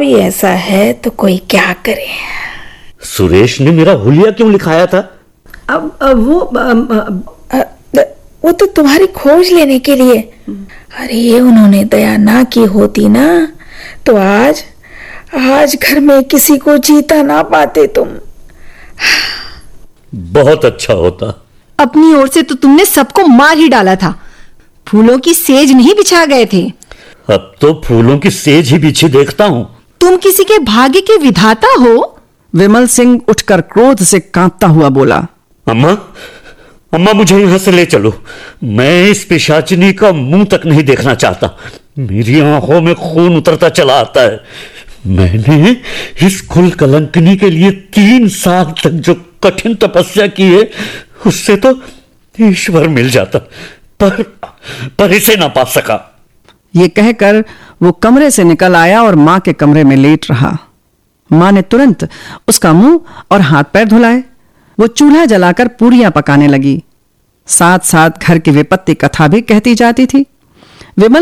ही ऐसा है तो कोई क्या करे। सुरेश ने मेरा हुलिया क्यों लिखाया था? वो तो तुम्हारी खोज लेने के लिए। अरे उन्होंने दया ना की होती ना तो आज घर में किसी को जीता ना पाते तुम। बहुत अच्छा होता। अपनी ओर से तो तुमने सबको मार ही डाला था, फूलों की सेज नहीं बिछा गए थे। अब तो फूलों की सेज ही बिछी देखता हूँ। तुम किसी के भाग्य के विधाता हो। विमल सिंह उठकर क्रोध से कांपता हुआ बोला, अम्मा मुझे यहां से ले चलो। मैं इस पिशाचिनी का मुंह तक नहीं देखना चाहता। मेरी आंखों में खून उतरता चला आता है। मैंने इस कुल कलंकनी के लिए 3 साल तक जो कठिन तपस्या की है उससे तो ईश्वर मिल जाता, पर इसे ना पा सका। ये कहकर वो कमरे से निकल आया और मां के कमरे में लेट रहा। मां ने तुरंत उसका मुंह और हाथ पैर धुलाए। वो चूल्हा जलाकर पूरियां पकाने लगी। साथ साथ घर की विपत्ति कथा भी कहती जाती थी। विमल